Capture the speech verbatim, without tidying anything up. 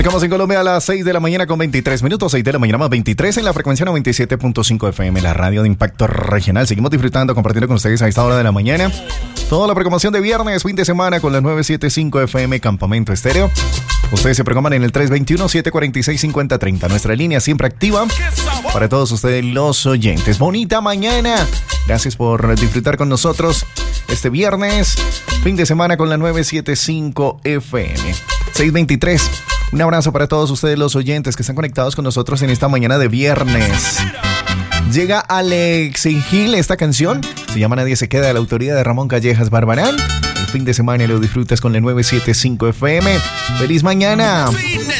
Estamos en Colombia a las seis de la mañana con veintitrés minutos, seis de la mañana más veintitrés en la frecuencia noventa y siete punto cinco F M, la radio de impacto regional. Seguimos disfrutando, compartiendo con ustedes a esta hora de la mañana toda la programación de viernes, fin de semana con la novecientos setenta y cinco F M Campamento Estéreo. Ustedes se programan en el tres dos uno, siete cuatro seis, cinco cero tres cero. Nuestra línea siempre activa para todos ustedes los oyentes. Bonita mañana. Gracias por disfrutar con nosotros este viernes, fin de semana con la novecientos setenta y cinco F M. seis veintitrés. Un abrazo para todos ustedes los oyentes que están conectados con nosotros en esta mañana de viernes. Llega Alex Gil, esta canción se llama Nadie se queda, de la autoría de Ramón Callejas Barbarán. El fin de semana lo disfrutas con la novecientos setenta y cinco F M. ¡Feliz mañana! Sí.